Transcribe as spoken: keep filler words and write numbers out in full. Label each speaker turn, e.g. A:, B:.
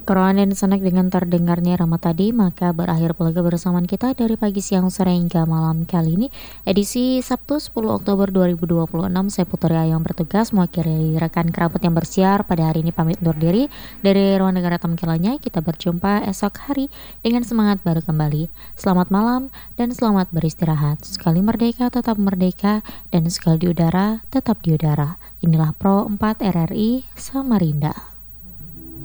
A: Kerohan dan Sanak dengan terdengarnya Rama tadi, maka berakhir pula kebersamaan kita dari pagi, siang, sore hingga malam kali ini. Edisi Sabtu sepuluh Oktober dua ribu dua puluh enam, saya Putri Ayu yang bertugas mewakili rekan kerabat yang bersiar pada hari ini pamit undur diri dari ruang negara tampilannya. Kita berjumpa esok hari dengan semangat baru kembali. Selamat malam dan selamat beristirahat. Sekali merdeka tetap merdeka, dan sekali di udara tetap di udara. Inilah Pro empat R R I Samarinda.